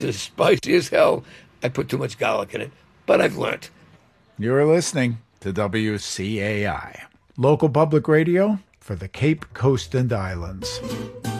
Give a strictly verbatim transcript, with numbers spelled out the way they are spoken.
It's spicy as hell. I put too much garlic in it, but I've learned. You're listening to W C A I, local public radio for the Cape Coast and Islands.